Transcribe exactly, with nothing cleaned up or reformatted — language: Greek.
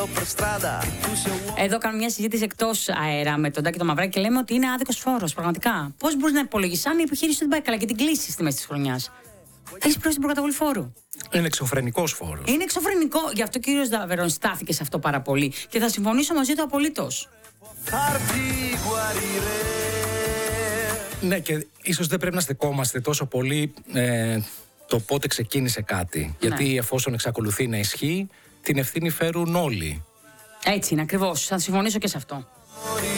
Εδώ κάνουμε μια συζήτηση εκτός αέρα με τον Τάκη το Μαυράκη και λέμε ότι είναι άδικος φόρος. Πραγματικά. Πώς μπορείς να υπολογίσεις αν η επιχείρηση δεν πάει καλά και την κλείσει στη μέση της χρονιάς? Έχεις πληρώσει την προκαταβολή φόρου. Είναι εξωφρενικός φόρος. Είναι εξωφρενικό. Γι' αυτό ο κύριος Δαβερών στάθηκε σε αυτό πάρα πολύ. Και θα συμφωνήσω μαζί του απολύτως. Ναι, και ίσως δεν πρέπει να στεκόμαστε τόσο πολύ ε, το πότε ξεκίνησε κάτι. Ναι. Γιατί εφόσον εξακολουθεί να ισχύει, την ευθύνη φέρουν όλοι. Έτσι είναι ακριβώς. Θα συμφωνήσω και σε αυτό.